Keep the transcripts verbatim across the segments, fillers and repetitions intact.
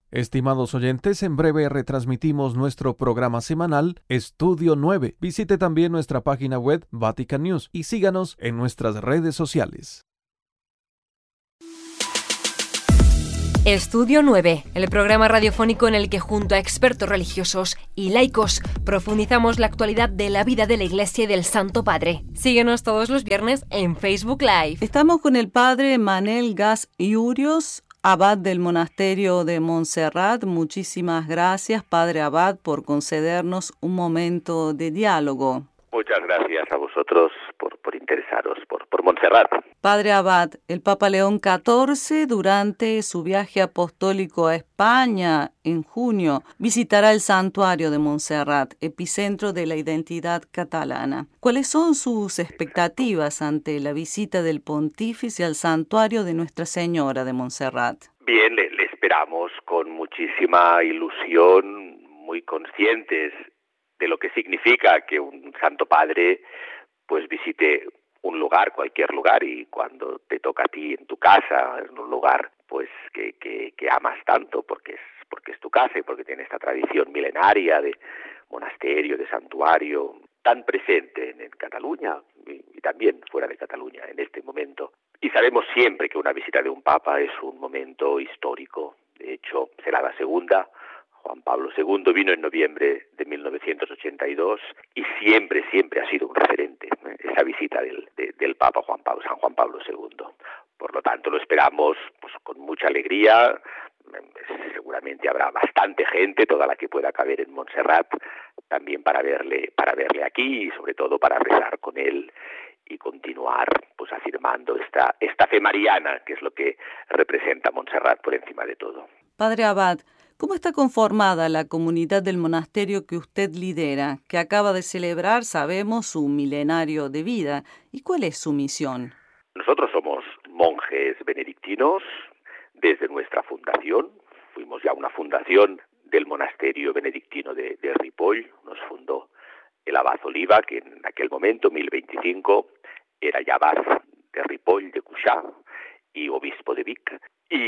Estimados oyentes, en breve retransmitimos nuestro programa semanal Estudio nueve. Visite también nuestra página web Vatican News y síganos en nuestras redes sociales. Estudio nueve, el programa radiofónico en el que junto a expertos religiosos y laicos profundizamos la actualidad de la vida de la Iglesia y del Santo Padre. Síguenos todos los viernes en Facebook Live. Estamos con el Padre Manel Gas Iurios, abad del monasterio de Montserrat. Muchísimas gracias, Padre Abad, por concedernos un momento de diálogo. Muchas gracias a vosotros por, por interesaros por, por Montserrat. Padre Abad, el Papa León catorce, durante su viaje apostólico a España en junio, visitará el santuario de Montserrat, epicentro de la identidad catalana. ¿Cuáles son sus expectativas ante la visita del pontífice al santuario de Nuestra Señora de Montserrat? Bien, le, le esperamos con muchísima ilusión, muy conscientes de lo que significa que un Santo Padre pues visite un lugar, cualquier lugar, y cuando te toca a ti en tu casa, en un lugar pues que, que, que amas tanto porque es, porque es tu casa y porque tiene esta tradición milenaria de monasterio, de santuario, tan presente en, en Cataluña y, y también fuera de Cataluña en este momento. Y sabemos siempre que una visita de un Papa es un momento histórico. De hecho, será la segunda. Juan Pablo segundo vino en noviembre de mil novecientos ochenta y dos y siempre, siempre ha sido un referente, ¿eh? esa visita del, de, del Papa Juan Pablo, San Juan Pablo segundo. Por lo tanto, lo esperamos pues, con mucha alegría. Seguramente habrá bastante gente, toda la que pueda caber en Montserrat, también para verle, para verle aquí y sobre todo para rezar con él y continuar pues afirmando esta, esta fe mariana, que es lo que representa Montserrat por encima de todo. Padre Abad, ¿cómo está conformada la comunidad del monasterio que usted lidera, que acaba de celebrar, sabemos, su milenario de vida? ¿Y cuál es su misión? Nosotros somos monjes benedictinos desde nuestra fundación. Fuimos ya una fundación del monasterio benedictino de, de Ripoll. Nos fundó el abad Oliva, que en aquel momento, mil veinticinco, era ya abad de Ripoll, de Cuixà, y obispo de Vic.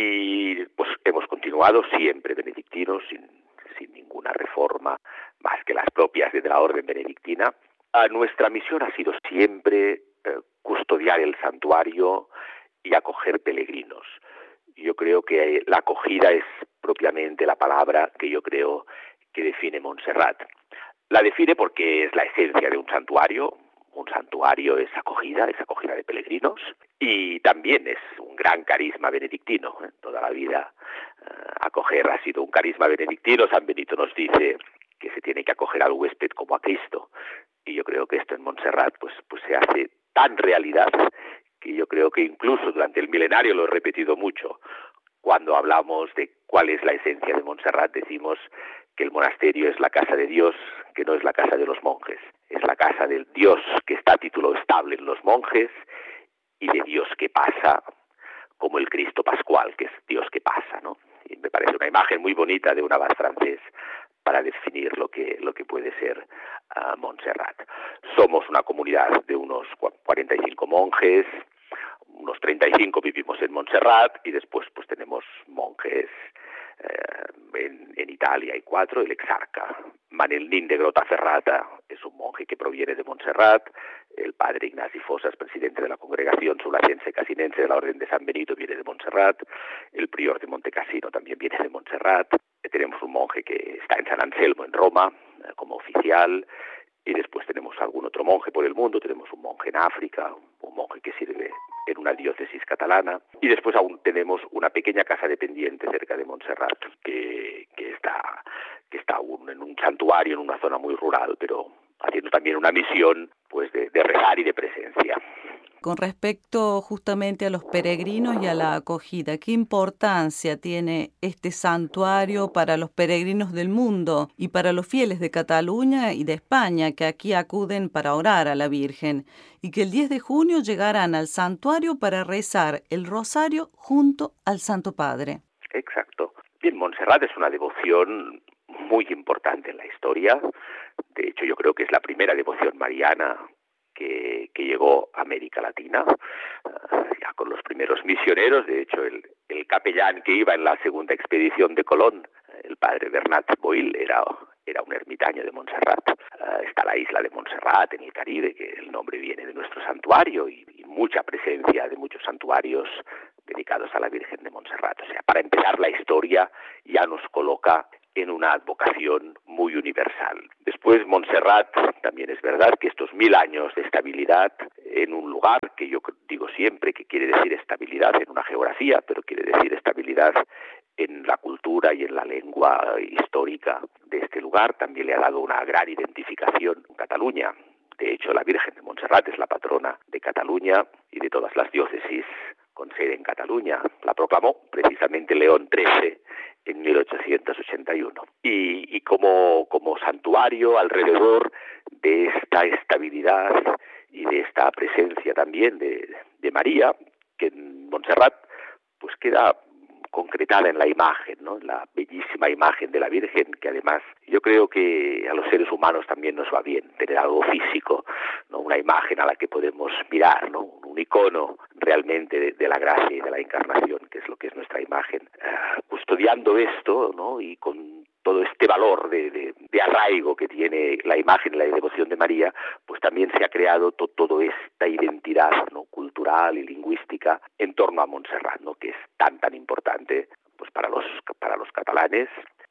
Y pues hemos continuado siempre benedictinos, sin, sin ninguna reforma más que las propias de la orden benedictina. A nuestra misión ha sido siempre eh, custodiar el santuario y acoger peregrinos. Yo creo que la acogida es propiamente la palabra que yo creo que define Montserrat. La define porque es la esencia de un santuario. Un santuario es acogida, es acogida de peregrinos y también es un gran carisma benedictino. ¿eh? Toda la vida eh, acoger ha sido un carisma benedictino. San Benito nos dice que se tiene que acoger al huésped como a Cristo y yo creo que esto en Montserrat pues, pues se hace tan realidad que yo creo que incluso durante el milenario, lo he repetido mucho, cuando hablamos de cuál es la esencia de Montserrat, decimos que el monasterio es la casa de Dios, que no es la casa de los monjes. Es la casa del Dios que está a título estable en los monjes y de Dios que pasa como el Cristo Pascual, que es Dios que pasa, ¿no? Y me parece una imagen muy bonita de un abad francés para definir lo que, lo que puede ser uh, Montserrat. Somos una comunidad de unos cuarenta y cinco monjes, unos treinta y cinco vivimos en Montserrat y después pues tenemos monjes eh, en, en Italia hay cuatro, el exarca Manelnín de Grottaferrata es un monje que proviene de Montserrat, el padre Ignasi Fosas, presidente de la congregación sulacense casinense de la Orden de San Benito, viene de Montserrat, el prior de Montecassino también viene de Montserrat, tenemos un monje que está en San Anselmo en Roma eh, como oficial. Y después tenemos algún otro monje por el mundo, tenemos un monje en África, un monje que sirve en una diócesis catalana. Y después aún tenemos una pequeña casa dependiente cerca de Montserrat, que, que, está, que está aún en un santuario, en una zona muy rural, pero haciendo también una misión pues de, de rezar y de presencia. Con respecto justamente a los peregrinos y a la acogida, ¿qué importancia tiene este santuario para los peregrinos del mundo y para los fieles de Cataluña y de España que aquí acuden para orar a la Virgen y que el diez de junio llegarán al santuario para rezar el rosario junto al Santo Padre? Exacto. Bien, Montserrat es una devoción muy importante en la historia. De hecho, yo creo que es la primera devoción mariana que, que llegó a América Latina, uh, ya con los primeros misioneros. De hecho, el, el capellán que iba en la segunda expedición de Colón, el padre Bernat Boil, era, era un ermitaño de Montserrat. Uh, está la isla de Montserrat en el Caribe, que el nombre viene de nuestro santuario, y, y mucha presencia de muchos santuarios dedicados a la Virgen de Montserrat. O sea, para empezar, la historia ya nos coloca en una advocación muy universal. Después, Montserrat, también es verdad que estos mil años de estabilidad en un lugar, que yo digo siempre que quiere decir estabilidad en una geografía, pero quiere decir estabilidad en la cultura y en la lengua histórica de este lugar, también le ha dado una gran identificación en Cataluña. De hecho, la Virgen de Montserrat es la patrona de Cataluña y de todas las diócesis con sede en Cataluña. La proclamó precisamente León trece en mil ochocientos ochenta y uno. Y, y como, como santuario alrededor de esta estabilidad y de esta presencia también de, de María, que en Montserrat pues queda concretada en la imagen, ¿no? En la bellísima imagen de la Virgen, que además yo creo que a los seres humanos también nos va bien tener algo físico, ¿no? Una imagen a la que podemos mirar, ¿no? Un icono realmente de, de la gracia y de la encarnación, que es lo que es nuestra imagen. Uh, custodiando esto, ¿no? Y con todo este valor de, de, de arraigo que tiene la imagen y la devoción de María, pues también se ha creado to, toda esta identidad, ¿no? Cultural y lingüística en torno a Montserrat, ¿no? Que es tan tan importante pues para los para los catalanes.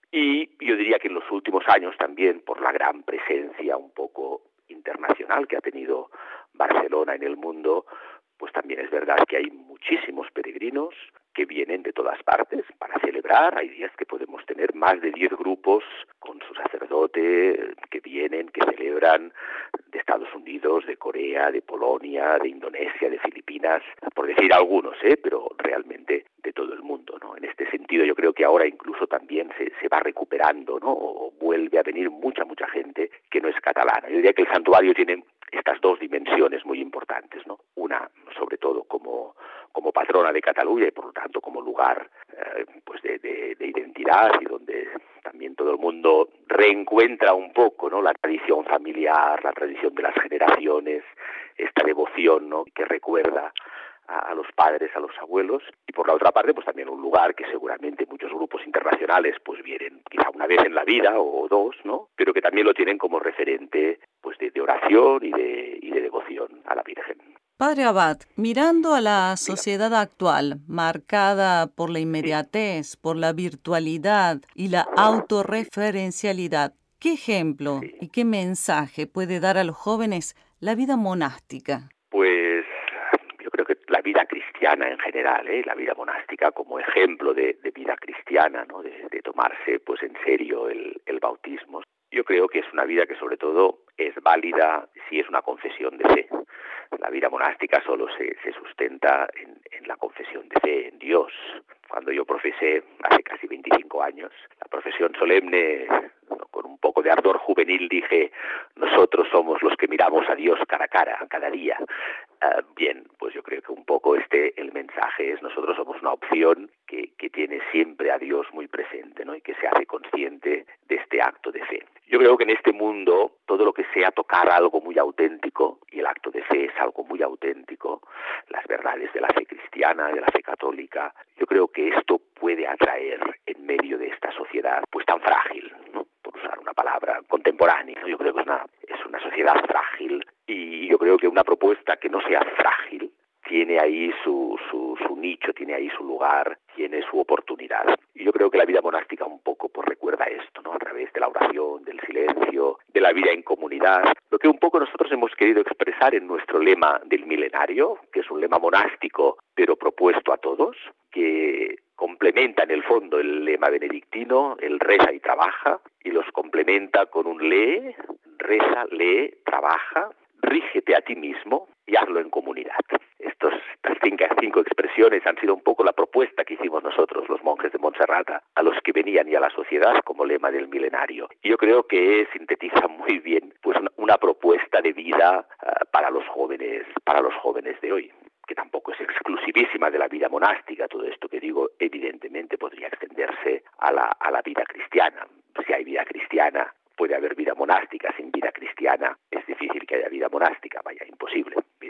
Y yo diría que en los últimos años también, por la gran presencia un poco internacional que ha tenido Barcelona en el mundo, pues también es verdad que hay muchísimos peregrinos que vienen de todas partes para celebrar. Hay días que podemos tener más de diez grupos con su sacerdote que vienen, que celebran de Estados Unidos, de Corea, de Polonia, de Indonesia, de Filipinas, por decir algunos, ¿eh? Pero realmente de todo el mundo, ¿no? En este sentido yo creo que ahora incluso también se, se va recuperando, ¿no? O vuelve a venir mucha, mucha gente que no es catalana. Yo diría que el santuario tiene estas dos dimensiones muy importantes, ¿no? Una, sobre todo, como, como patrona de Cataluña y por lo tanto como lugar eh, pues de, de, de identidad, y donde también todo el mundo reencuentra un poco, ¿no? La tradición familiar, la tradición de las generaciones, esta devoción, ¿no? Que recuerda a los padres, a los abuelos, y por la otra parte pues también un lugar que seguramente muchos grupos internacionales pues vienen quizá una vez en la vida o dos, ¿no? Pero que también lo tienen como referente pues de, de oración y de, y de devoción a la Virgen. Padre Abad, mirando a la sociedad actual, marcada por la inmediatez, por la virtualidad y la autorreferencialidad, ¿qué ejemplo sí. y qué mensaje puede dar a los jóvenes la vida monástica? Pues creo que la vida cristiana en general, ¿eh? La vida monástica como ejemplo de, de vida cristiana, ¿no? De, de tomarse pues en serio el, el bautismo. Yo creo que es una vida que sobre todo es válida si es una confesión de fe. La vida monástica solo se, se sustenta en, en la confesión de fe en Dios. Cuando yo profesé hace casi veinticinco años la profesión solemne, ¿no? Con un poco de ardor juvenil dije: nosotros somos los que miramos a Dios cara a cara, cada día. Uh, bien, pues yo creo que un poco este el mensaje es: nosotros somos una opción que, que tiene siempre a Dios muy presente, ¿no? Y que se hace consciente de este acto de fe. Yo creo que en este mundo todo lo que sea tocar algo muy auténtico, y el acto de fe es algo muy auténtico, las verdades de la fe cristiana, de la fe católica, yo creo que esto puede atraer en medio de esta sociedad pues tan frágil, ¿no? Por usar una palabra contemporánea, ¿no? Yo creo que es una, es una sociedad frágil, y yo creo que una propuesta que no sea frágil tiene ahí su, su, su nicho, tiene ahí su lugar, tiene su oportunidad. Y yo creo que la vida monástica un poco pues recuerda esto, ¿no? A través de la oración, del silencio, de la vida en comunidad. Lo que un poco nosotros hemos querido expresar en nuestro lema del milenario, que es un lema monástico, pero propuesto a todos, que complementa en el fondo el lema benedictino, el reza y trabaja, y los complementa con un lee, reza, lee, trabaja, rígete a ti mismo y hazlo en comunidad. Estos, estas cinco, cinco expresiones han sido un poco la propuesta que hicimos nosotros, los monjes de Montserrat, a los que venían y a la sociedad como lema del milenario. Y yo creo que sintetiza muy bien pues una, una propuesta de vida uh, para los jóvenes, para los jóvenes de hoy, que tampoco es exclusivísima de la vida monástica. Todo esto que digo evidentemente podría extenderse a la, a la vida cristiana. Si hay vida cristiana, puede haber vida monástica. Sin vida cristiana es difícil que haya vida monástica, vaya, imposible.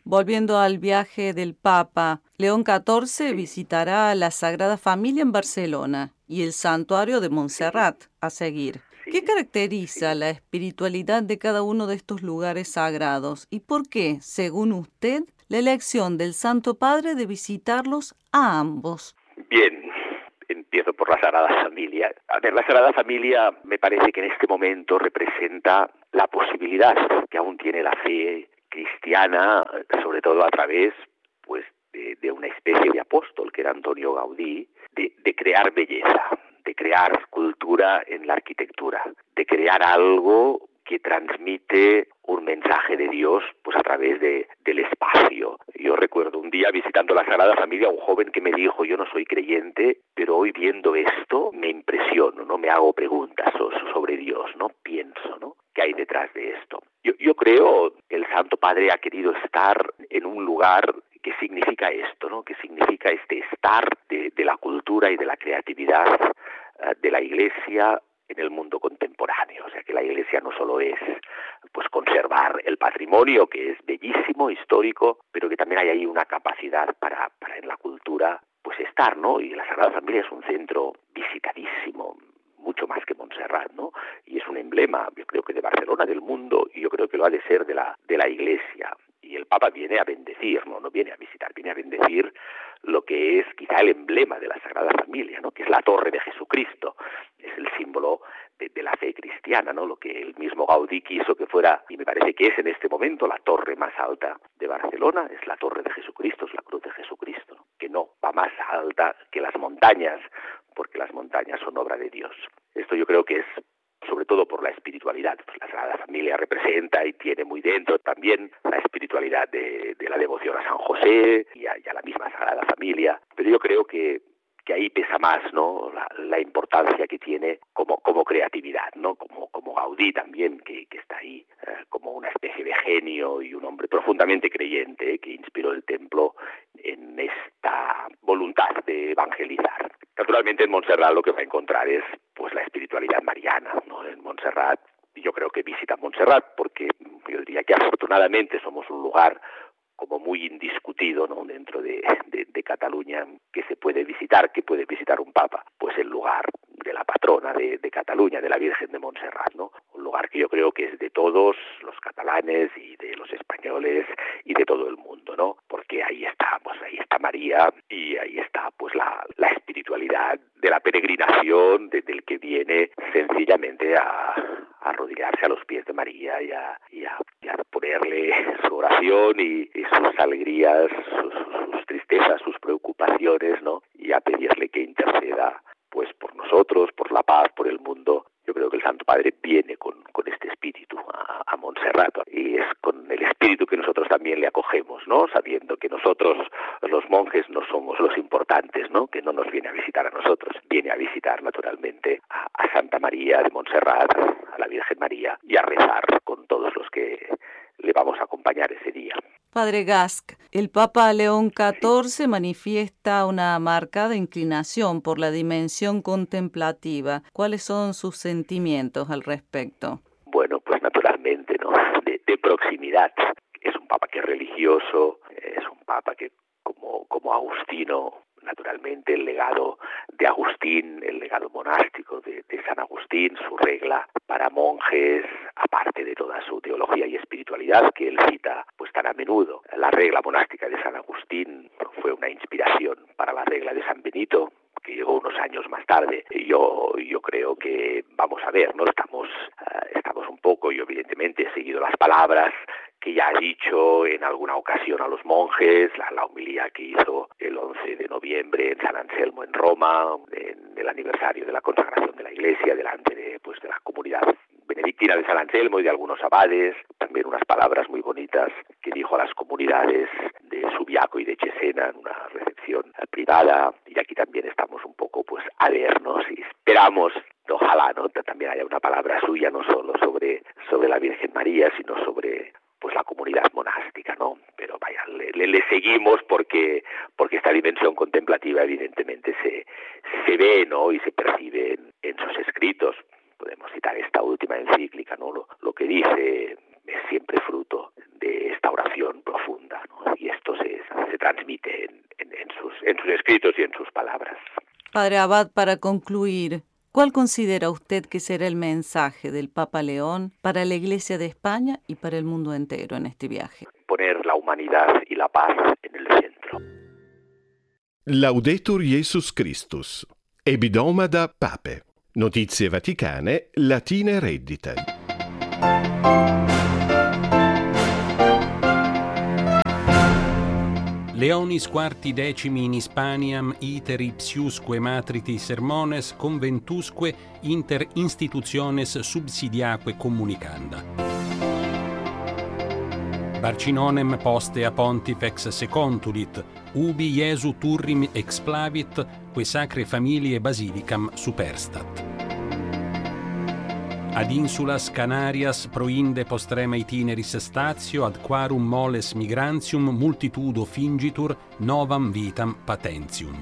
Volviendo al viaje del Papa, León catorce visitará la Sagrada Familia en Barcelona y el Santuario de Montserrat a seguir. ¿Qué caracteriza la espiritualidad de cada uno de estos lugares sagrados y por qué, según usted, la elección del Santo Padre de visitarlos a ambos? Bien, empiezo por la Sagrada Familia. A ver, la Sagrada Familia me parece que en este momento representa la posibilidad que aún tiene la fe cristiana, sobre todo a través pues de, de una especie de apóstol que era Antonio Gaudí, de, de crear belleza, de crear cultura en la arquitectura, de crear algo que transmite un mensaje de Dios pues a través de, del espacio. Yo recuerdo un día visitando la Sagrada Familia un joven que me dijo, yo no soy creyente, pero hoy viendo esto me impresiono, no me hago preguntas sobre Dios, no pienso, ¿no? ¿Qué hay detrás de esto? Yo, yo creo que el Santo Padre ha querido estar en un lugar que significa esto, ¿no? Que significa este estar de, de la cultura y de la creatividad uh, de la Iglesia en el mundo contemporáneo. O sea, que la Iglesia no solo es pues conservar el patrimonio, que es bellísimo, histórico, pero que también hay ahí una capacidad para, para en la cultura pues estar, ¿no? Y la Sagrada Familia es un centro visitadísimo, mucho más que Montserrat, ¿no? Y es un emblema, yo creo que de Barcelona, del mundo, y yo creo que lo ha de ser de la, de la Iglesia. Y el Papa viene a bendecir, ¿no? No viene a visitar, viene a bendecir lo que es quizá el emblema de la Sagrada Familia, ¿no? Que es la torre de Jesucristo, es el símbolo de, de la fe cristiana, ¿no? Lo que el mismo Gaudí quiso que fuera, y me parece que es en este momento la torre más alta de Barcelona, es la torre de Jesucristo, es la cruz de Jesucristo, ¿no? Que no va más alta que las montañas, porque las montañas son obra de Dios. Esto yo creo que es sobre todo por la espiritualidad. Pues la Sagrada Familia representa y tiene muy dentro también la espiritualidad de, de la devoción a San José y a, y a la misma Sagrada Familia. Pero yo creo que, que ahí pesa más, ¿no? La, la importancia que tiene como, como creatividad, ¿no? Como, como Gaudí también, que, que está ahí eh, como una especie de genio y un hombre profundamente creyente, ¿eh? Que inspiró el templo en esta voluntad de evangelizar. Naturalmente en Montserrat lo que va a encontrar es pues la espiritualidad mariana, ¿no? En Montserrat, yo creo que visita Montserrat porque yo diría que afortunadamente somos un lugar como muy indiscutido, ¿no? Dentro de, de, de Cataluña, que se puede visitar, que puede visitar un papa, pues el lugar de la patrona de, de Cataluña, de la Virgen de Montserrat, ¿no? Un lugar que yo creo que es de todos los catalanes y de los españoles y de todo el mundo, ¿no? Porque ahí está, pues ahí está María y ahí está pues la, la espiritualidad de la peregrinación, de, del que viene sencillamente a, a arrodillarse a los pies de María y a, y a, y a ponerle su oración y, y sus alegrías, sus, sus tristezas, sus preocupaciones, ¿no? Y a pedirle que interceda pues por nosotros, por la paz, por el mundo. Yo creo que el Santo Padre viene con, con este espíritu a, a Montserrat y es con el espíritu que nosotros también le acogemos, ¿no? Sabiendo que nosotros, los monjes, no somos los importantes, ¿no? Que no nos viene a visitar a nosotros, viene a visitar naturalmente a, a Santa María de Montserrat, a la Virgen María y a rezar con todos los que le vamos a acompañar ese día. Padre Gask, el Papa León catorce manifiesta una marcada inclinación por la dimensión contemplativa. ¿Cuáles son sus sentimientos al respecto? Bueno, pues naturalmente, ¿no? De, de proximidad. Es un Papa que es religioso, es un Papa que como, como Agustino, naturalmente el legado de Agustín, el legado monástico de, de San Agustín, su regla para monjes, aparte de toda su teología y espiritualidad que él cita pues tan a menudo. La regla monástica de San Agustín fue una inspiración para la regla de San Benito, que llegó unos años más tarde. Yo, yo creo que, vamos a ver, ¿no? Estamos, uh, estamos un poco, yo evidentemente he seguido las palabras que ya ha dicho en alguna ocasión a los monjes, la, la homilía que hizo el once de noviembre en San Anselmo en Roma, en el aniversario de la consagración de la Iglesia, delante de, pues, de la comunidad benedictina de San Anselmo y de algunos abades, también unas palabras muy bonitas que dijo a las comunidades de Subiaco y de Cesena en una recepción privada, y aquí también estamos un poco pues a vernos y esperamos, ojalá, ¿no? También haya una palabra suya no solo sobre, sobre la Virgen María, sino sobre pues la comunidad monástica, ¿no? Pero vaya, le, le, le seguimos porque porque esta dimensión contemplativa evidentemente se, se ve, ¿no? Y se percibe en, en sus escritos. Podemos citar esta última encíclica, ¿no? Lo, lo que dice es siempre fruto de esta oración profunda, ¿no? Padre Abad, para concluir, ¿cuál considera usted que será el mensaje del Papa León para la Iglesia de España y para el mundo entero en este viaje? Poner la humanidad y la paz en el centro. Laudetur Jesus Christus. Ebidoma Pape. Notizie Vaticane, latine reddite. Leonis quarti decimi in Hispaniam iter ipsiusque matriti sermones conventusque inter institutiones subsidiaque communicanda. Barcinonem poste a pontifex secontulit, ubi Iesu turrim explavit, que sacre familiae basilicam superstat. Ad insulas Canarias proinde postrema itineris statio ad quarum moles migrantium multitudo fingitur novam vitam patentium.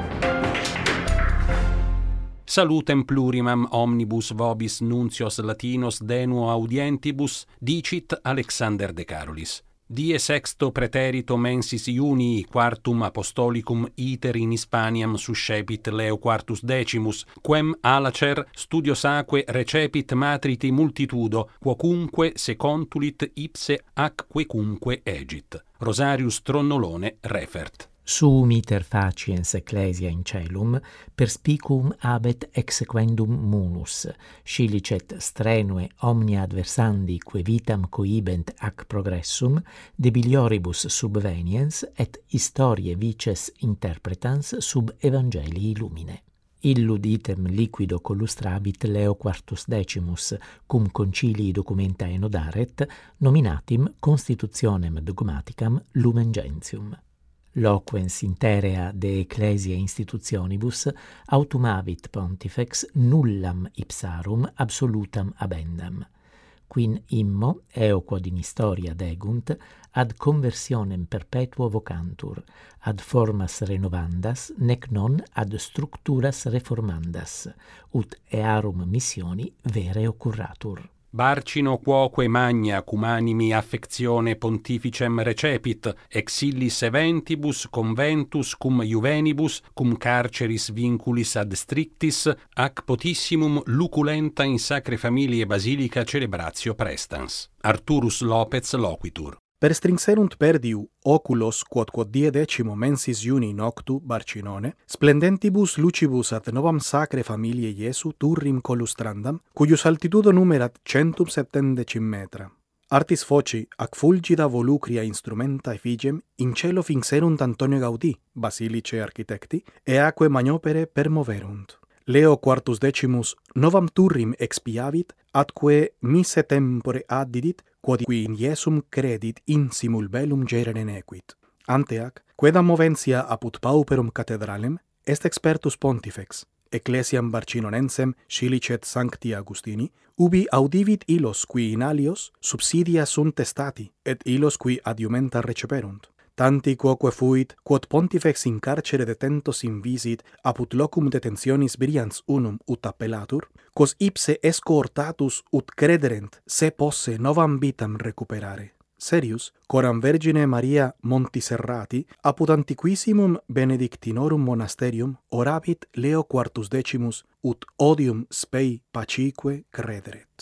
Salutem plurimam omnibus vobis nuncios latinos denuo audientibus, dicit Alexander de Carolis. Die sexto preterito mensis Iunii quartum apostolicum iter in Hispaniam suscepit Leo quartus decimus, quem alacer studiosaque recepit matriti multitudo, quocunque secontulit ipse ac quecunque egit. Rosarius Tronnolone refert. Sum iter faciens ecclesia in celum, perspicuum abet exequendum munus, scilicet strenue omnia adversandi que vitam cohibent ac progressum, debilioribus subveniens et historiae vices interpretans sub evangelii lumine. Illud item liquido collustrabit Leo quartus decimus, cum concilii documenta enodaret, nominatim constitutionem dogmaticam Lumen Gentium. Loquens interea de ecclesia institutionibus autumavit pontifex nullam ipsarum absolutam abendam, quin immo, eo quod in historia degunt, ad conversionem perpetuo vocantur, ad formas renovandas, nec non ad structuras reformandas, ut earum missioni vere occurratur. Barcino quoque magna cum animi affectione pontificem recepit, ex illis eventibus conventus cum juvenibus, cum carceris vinculis ad strictis, ac potissimum luculenta in sacre familiae basilica celebratio prestans. Arturus Lopez loquitur. Perstrinxerunt perdiu oculos quod quod die decimo mensis Iuni noctu Barcinone, splendentibus lucibus ad novam sacre familiae Iesu turrim collustrandam, cuius altitudo numerat centum septendecim metra. Artis foci ac fulgida volucria instrumenta effigem in cielo finxerunt Antonio Gaudí, basilice architecti, e aque magnopere permoverunt. Leo quartus decimus novam turrim expiavit, atque mise tempore addidit, quod qui in Iesum credit in simul bellum gerere nequit. Anteac, quedam moventia apud pauperum cathedralem, est expertus pontifex, ecclesiam Barcinonensem scilicet Sancti Augustini, ubi audivit illos qui in alios subsidia sunt testati, et illos qui adiumenta receperunt. Tanti quoque fuit, quod pontifex in carcere detentos invisit, apud locum detentionis brians unum ut appellatur, quos ipse es cohortatus ut crederent se posse novam vitam recuperare. Serius, coram Vergine Maria Montiserrati, apud antiquissimum benedictinorum monasterium oravit Leo quartus decimus ut odium spei pacique crederet.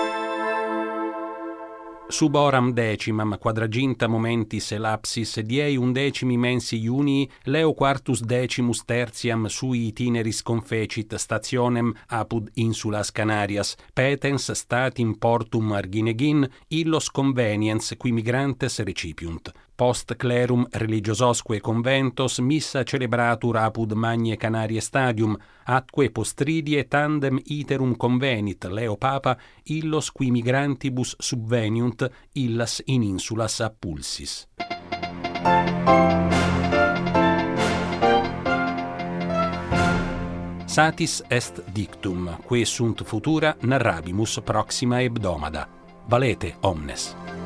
Sub oram decimam quadraginta momentis elapsis diei undecimi mensi Iunii Leo quartus decimus tertiam sui itineris confecit stationem apud insulas Canarias, petens statim portum Arginegin illos conveniens qui migrantes recipiunt. Post clerum religiososque conventos missa celebratur apud Magnae Canarie Stadium, atque postridie tandem iterum convenit Leo Papa illos qui migrantibus subveniunt illas in insulas appulsis. Satis est dictum, que sunt futura narrabimus proxima hebdomada. Valete omnes.